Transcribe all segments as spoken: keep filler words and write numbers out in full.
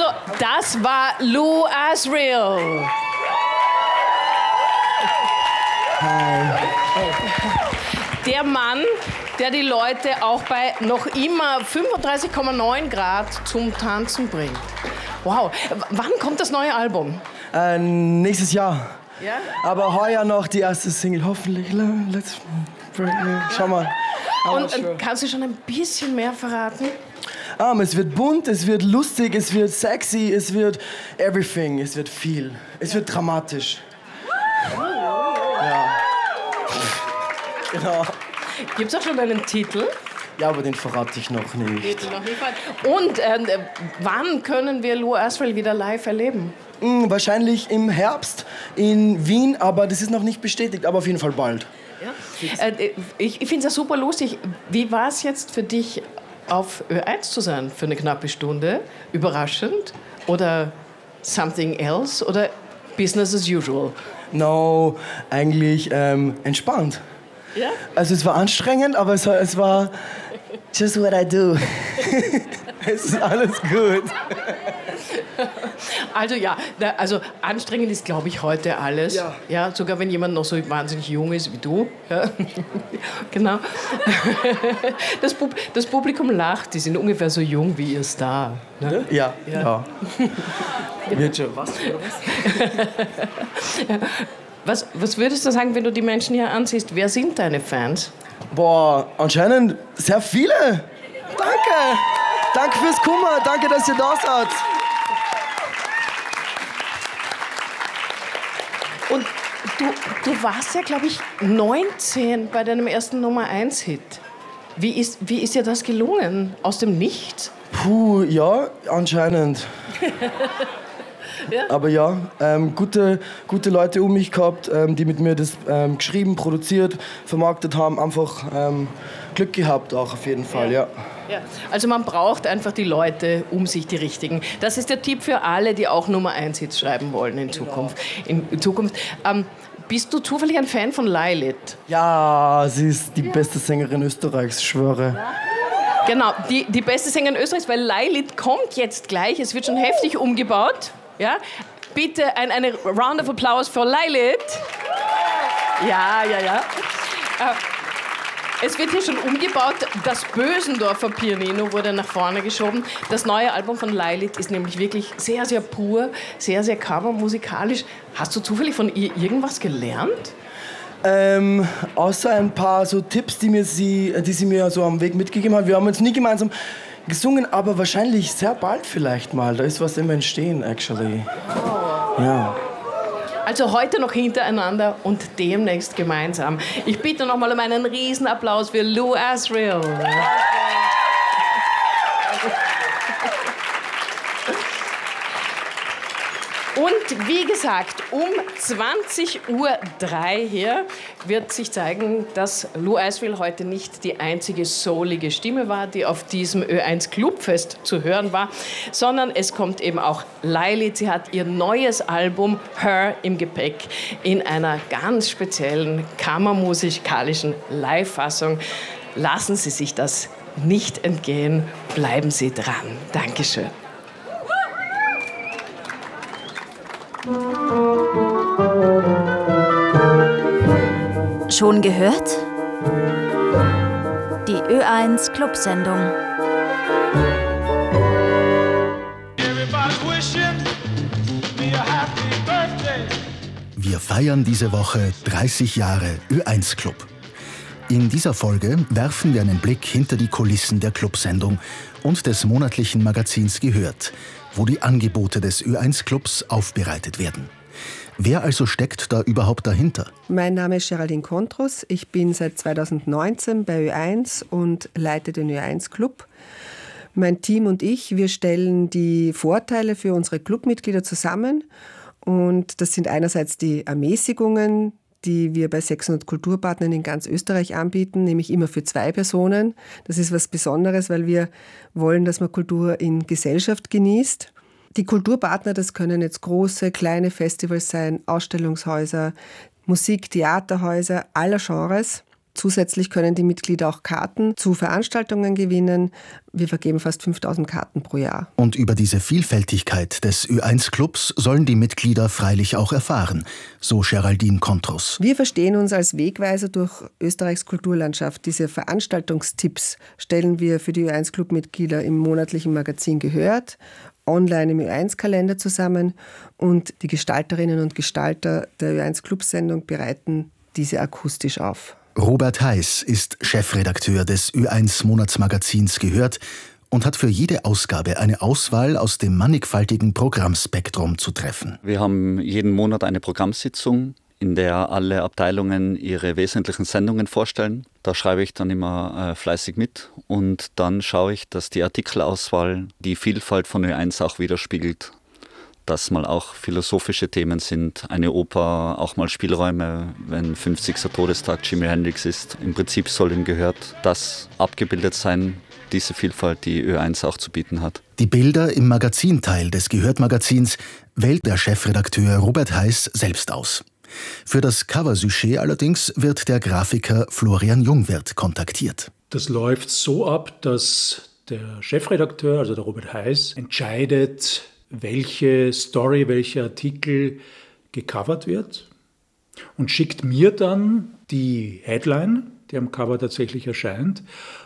das war Lou Asriel. Hi. Der Mann, der die Leute auch bei noch immer fünfunddreißig Komma neun Grad zum Tanzen bringt. Wow. Wann kommt das neue Album? Äh, nächstes Jahr. Ja? Aber heuer noch die erste Single. Hoffentlich. Let's Schau mal. Und äh, kannst du schon ein bisschen mehr verraten? Um, es wird bunt, es wird lustig, es wird sexy, es wird everything, es wird viel. Es wird dramatisch. Ja. Genau. Gibt's auch schon einen Titel? Ja, aber den verrate ich noch nicht. Noch nicht. Und äh, wann können wir Lou Asriel wieder live erleben? Hm, wahrscheinlich im Herbst in Wien, aber das ist noch nicht bestätigt, aber auf jeden Fall bald. Ja. Äh, ich ich finde es ja super lustig. Wie war es jetzt für dich, auf Ö eins zu sein für eine knappe Stunde? Überraschend? Oder something else? Oder business as usual? No, eigentlich ähm, entspannt. Ja? Also es war anstrengend, aber es war, es war just what I do. Es ist alles gut. Also ja, da, also anstrengend ist, glaube ich, heute alles. Ja. Ja, sogar wenn jemand noch so wahnsinnig jung ist wie du. Ja. Genau. Das, Pub das Publikum lacht, die sind ungefähr so jung wie ihr Star. Ne? Ja, Ja. ja. Wird schon. Was? Oder was? Was, was würdest du sagen, wenn du die Menschen hier ansiehst? Wer sind deine Fans? Boah, anscheinend sehr viele. Danke. Danke fürs Kummer. Danke, dass ihr da seid. Und du, du warst ja, glaube ich, neunzehn bei deinem ersten Nummer eins Hit. Wie ist, wie ist dir das gelungen? Aus dem Nichts? Puh, ja, anscheinend. Ja? Aber ja, ähm, gute, gute Leute um mich gehabt, ähm, die mit mir das ähm, geschrieben, produziert, vermarktet haben. Einfach ähm, Glück gehabt auch auf jeden Fall, ja. Ja. Also man braucht einfach die Leute um sich, die richtigen. Das ist der Tipp für alle, die auch Nummer eins Hits schreiben wollen in Zukunft. In, in Zukunft. Ähm, bist du zufällig ein Fan von Lilith? Ja, sie ist die beste Sängerin Österreichs, schwöre. Genau, die, die beste Sängerin Österreichs, weil Lilith kommt jetzt gleich. Es wird schon heftig umgebaut. Ja? Bitte ein, eine Round of Applause für Lilith. Ja, ja, ja. Äh, Es wird hier schon umgebaut. Das Bösendorfer Pianino wurde nach vorne geschoben. Das neue Album von Lilith ist nämlich wirklich sehr, sehr pur, sehr, sehr kammermusikalisch. Hast du zufällig von ihr irgendwas gelernt? Ähm, außer ein paar so Tipps, die, mir sie, die sie mir so am Weg mitgegeben hat. Wir haben uns nie gemeinsam gesungen, aber wahrscheinlich sehr bald vielleicht mal. Da ist was im Entstehen, actually. Oh. Ja. Also heute noch hintereinander und demnächst gemeinsam. Ich bitte noch mal um einen Riesenapplaus für Lou Asriel. Und wie gesagt, um zwanzig Uhr drei hier wird sich zeigen, dass Lou Asriel heute nicht die einzige soulige Stimme war, die auf diesem Ö eins Clubfest zu hören war, sondern es kommt eben auch Lilith. Sie hat ihr neues Album Her im Gepäck in einer ganz speziellen kammermusikalischen Live-Fassung. Lassen Sie sich das nicht entgehen, bleiben Sie dran. Dankeschön. Schon gehört? Die Ö eins Clubsendung. Wir feiern diese Woche dreißig Jahre Ö eins Club. In dieser Folge werfen wir einen Blick hinter die Kulissen der Clubsendung und des monatlichen Magazins Gehört, wo die Angebote des Ö eins Clubs aufbereitet werden. Wer also steckt da überhaupt dahinter? Mein Name ist Geraldine Kontros. Ich bin seit zweitausendneunzehn bei Ö eins und leite den Ö eins Club. Mein Team und ich, wir stellen die Vorteile für unsere Clubmitglieder zusammen. Und das sind einerseits die Ermäßigungen, die wir bei sechshundert Kulturpartnern in ganz Österreich anbieten, nämlich immer für zwei Personen. Das ist was Besonderes, weil wir wollen, dass man Kultur in Gesellschaft genießt. Die Kulturpartner, das können jetzt große, kleine Festivals sein, Ausstellungshäuser, Musik-, Theaterhäuser aller Genres. Zusätzlich können die Mitglieder auch Karten zu Veranstaltungen gewinnen. Wir vergeben fast fünftausend Karten pro Jahr. Und über diese Vielfältigkeit des Ö eins Clubs sollen die Mitglieder freilich auch erfahren, so Geraldine Kontros. Wir verstehen uns als Wegweiser durch Österreichs Kulturlandschaft. Diese Veranstaltungstipps stellen wir für die Ö eins Club-Mitglieder im monatlichen Magazin Gehört, online im Ö eins Kalender zusammen, und die Gestalterinnen und Gestalter der Ö eins Club-Sendung bereiten diese akustisch auf. Robert Heiß ist Chefredakteur des Ö eins Monatsmagazins Gehört und hat für jede Ausgabe eine Auswahl aus dem mannigfaltigen Programmspektrum zu treffen. Wir haben jeden Monat eine Programmsitzung, in der alle Abteilungen ihre wesentlichen Sendungen vorstellen. Da schreibe ich dann immer äh, fleißig mit und dann schaue ich, dass die Artikelauswahl die Vielfalt von Ö eins auch widerspiegelt. Dass mal auch philosophische Themen sind, eine Oper, auch mal Spielräume, wenn fünfzigster Todestag Jimi Hendrix ist. Im Prinzip soll ihm Gehört das abgebildet sein, diese Vielfalt, die Ö eins auch zu bieten hat. Die Bilder im Magazinteil des Gehört-Magazins wählt der Chefredakteur Robert Heiß selbst aus. Für das Cover-Sujet allerdings wird der Grafiker Florian Jungwirth kontaktiert. Das läuft so ab, dass der Chefredakteur, also der Robert Heiß, entscheidet, welche Story, welcher Artikel gecovert wird und schickt mir dann die Headline, die am Cover tatsächlich erscheint,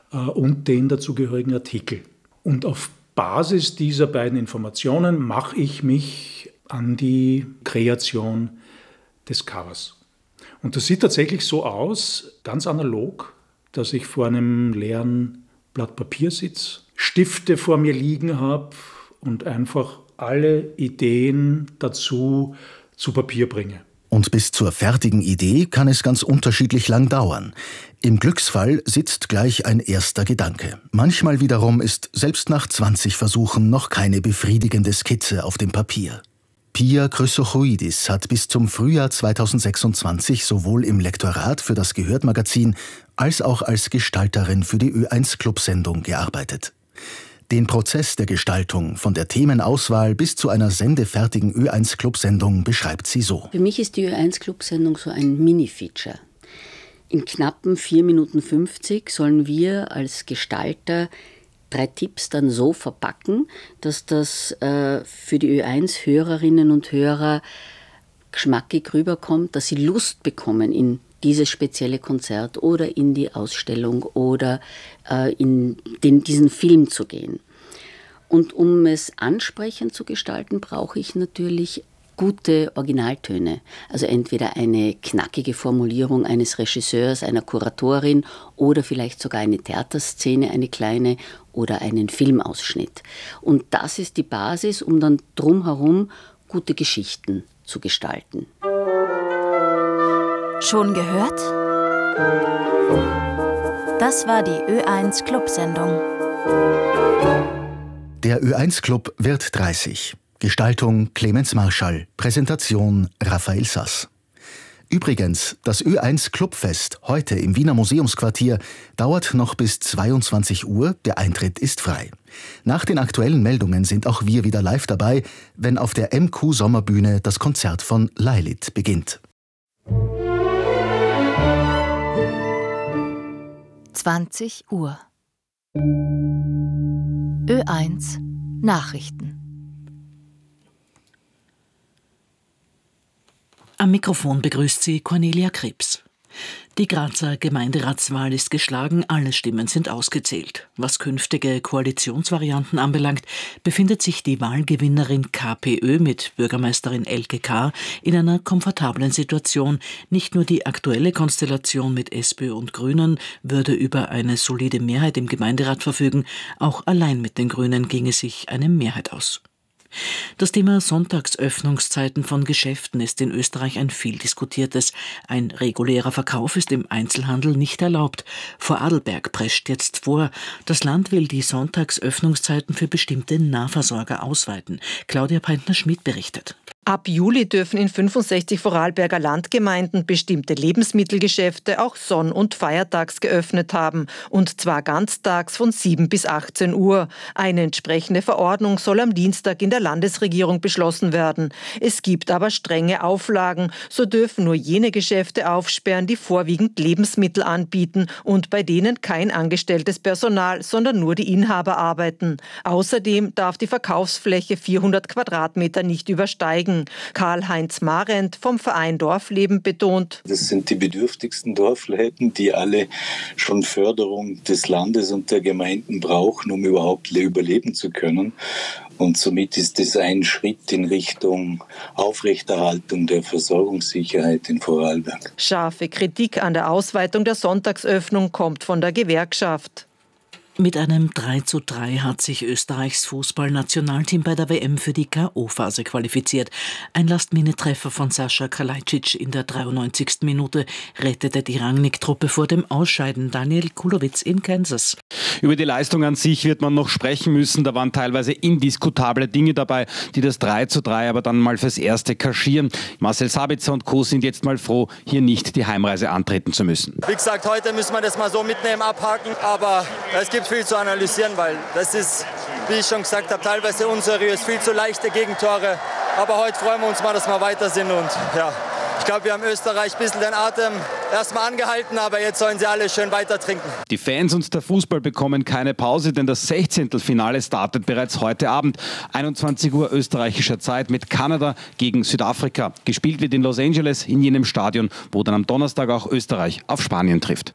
und den dazugehörigen Artikel. Und auf Basis dieser beiden Informationen mache ich mich an die Kreation des Covers. Und das sieht tatsächlich so aus, ganz analog, dass ich vor einem leeren Blatt Papier sitze, Stifte vor mir liegen habe und einfach alle Ideen dazu zu Papier bringe. Und bis zur fertigen Idee kann es ganz unterschiedlich lang dauern. Im Glücksfall sitzt gleich ein erster Gedanke. Manchmal wiederum ist selbst nach zwanzig Versuchen noch keine befriedigende Skizze auf dem Papier. Pia Chrysochoidis hat bis zum Frühjahr zweitausendsechsundzwanzig sowohl im Lektorat für das Gehört-Magazin als auch als Gestalterin für die Ö eins Club-Sendung gearbeitet. Den Prozess der Gestaltung von der Themenauswahl bis zu einer sendefertigen Ö eins Club-Sendung beschreibt sie so. Für mich ist die Ö eins Club-Sendung so ein Mini-Feature. In knappen vier Minuten fünfzig sollen wir als Gestalter drei Tipps dann so verpacken, dass das äh, für die Ö eins Hörerinnen und Hörer geschmackig rüberkommt, dass sie Lust bekommen, in dieses spezielle Konzert oder in die Ausstellung oder äh, in den, diesen Film zu gehen. Und um es ansprechend zu gestalten, brauche ich natürlich gute Originaltöne. Also entweder eine knackige Formulierung eines Regisseurs, einer Kuratorin oder vielleicht sogar eine Theaterszene, eine kleine, oder einen Filmausschnitt. Und das ist die Basis, um dann drumherum gute Geschichten zu gestalten. Schon gehört? Das war die Ö eins Club-Sendung. Der Ö eins Club wird dreißig. Gestaltung Clemens Marschall, Präsentation Raphael Sass. Übrigens, das Ö eins Clubfest heute im Wiener Museumsquartier dauert noch bis zweiundzwanzig Uhr, der Eintritt ist frei. Nach den aktuellen Meldungen sind auch wir wieder live dabei, wenn auf der M Q Sommerbühne das Konzert von Lilith beginnt. zwanzig Uhr. Ö eins Nachrichten. Am Mikrofon begrüßt sie Cornelia Krebs. Die Grazer Gemeinderatswahl ist geschlagen, alle Stimmen sind ausgezählt. Was künftige Koalitionsvarianten anbelangt, befindet sich die Wahlgewinnerin KPÖ mit Bürgermeisterin Elke K. in einer komfortablen Situation. Nicht nur die aktuelle Konstellation mit SPÖ und Grünen würde über eine solide Mehrheit im Gemeinderat verfügen, auch allein mit den Grünen ginge sich eine Mehrheit aus. Das Thema Sonntagsöffnungszeiten von Geschäften ist in Österreich ein viel diskutiertes. Ein regulärer Verkauf ist im Einzelhandel nicht erlaubt. Vorarlberg prescht jetzt vor. Das Land will die Sonntagsöffnungszeiten für bestimmte Nahversorger ausweiten. Claudia Peintner-Schmidt berichtet. Ab Juli dürfen in fünfundsechzig Vorarlberger Landgemeinden bestimmte Lebensmittelgeschäfte auch sonn- und feiertags geöffnet haben. Und zwar ganztags von sieben bis achtzehn Uhr. Eine entsprechende Verordnung soll am Dienstag in der Landesregierung beschlossen werden. Es gibt aber strenge Auflagen. So dürfen nur jene Geschäfte aufsperren, die vorwiegend Lebensmittel anbieten und bei denen kein angestelltes Personal, sondern nur die Inhaber arbeiten. Außerdem darf die Verkaufsfläche vierhundert Quadratmeter nicht übersteigen. Karl-Heinz Marent vom Verein Dorfleben betont: Das sind die bedürftigsten Dorfläden, die alle schon Förderung des Landes und der Gemeinden brauchen, um überhaupt überleben zu können. Und somit ist es ein Schritt in Richtung Aufrechterhaltung der Versorgungssicherheit in Vorarlberg. Scharfe Kritik an der Ausweitung der Sonntagsöffnung kommt von der Gewerkschaft. Mit einem drei zu drei hat sich Österreichs Fußballnationalteam bei der W M für die K O-Phase qualifiziert. Ein Last-Minute-Treffer von Sascha Kalajdzic in der dreiundneunzigsten Minute rettete die Rangnick-Truppe vor dem Ausscheiden. Daniel Kulowitz in Kansas. Über die Leistung an sich wird man noch sprechen müssen. Da waren teilweise indiskutable Dinge dabei, die das drei zu drei aber dann mal fürs Erste kaschieren. Marcel Sabitzer und Co. sind jetzt mal froh, hier nicht die Heimreise antreten zu müssen. Wie gesagt, heute müssen wir das mal so mitnehmen, abhaken. Aber es gibt viel zu analysieren, weil das ist, wie ich schon gesagt habe, teilweise unseriös, viel zu leichte Gegentore. Aber heute freuen wir uns mal, dass wir weiter sind. Und ja, ich glaube, wir haben Österreich ein bisschen den Atem erstmal angehalten, aber jetzt sollen sie alle schön weiter trinken. Die Fans und der Fußball bekommen keine Pause, denn das Sechzehntelfinale startet bereits heute Abend. einundzwanzig Uhr österreichischer Zeit mit Kanada gegen Südafrika. Gespielt wird in Los Angeles in jenem Stadion, wo dann am Donnerstag auch Österreich auf Spanien trifft.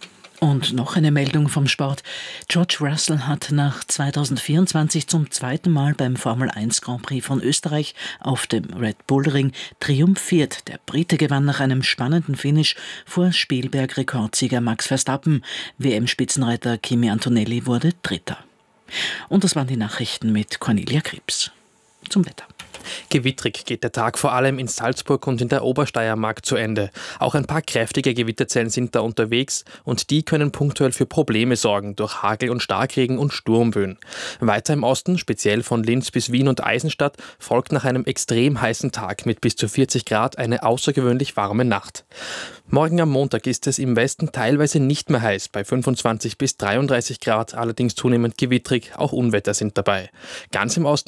Und noch eine Meldung vom Sport. George Russell hat nach zweitausendvierundzwanzig zum zweiten Mal beim Formel eins Grand Prix von Österreich auf dem Red Bull Ring triumphiert. Der Brite gewann nach einem spannenden Finish vor Spielberg-Rekordsieger Max Verstappen. W M-Spitzenreiter Kimi Antonelli wurde Dritter. Und das waren die Nachrichten mit Cornelia Krebs. Zum Wetter. Gewittrig geht der Tag vor allem in Salzburg und in der Obersteiermark zu Ende. Auch ein paar kräftige Gewitterzellen sind da unterwegs und die können punktuell für Probleme sorgen durch Hagel und Starkregen und Sturmböen. Weiter im Osten, speziell von Linz bis Wien und Eisenstadt, folgt nach einem extrem heißen Tag mit bis zu vierzig Grad eine außergewöhnlich warme Nacht. Morgen am Montag ist es im Westen teilweise nicht mehr heiß, bei fünfundzwanzig bis dreiunddreißig Grad, allerdings zunehmend gewittrig, auch Unwetter sind dabei. Ganz im Osten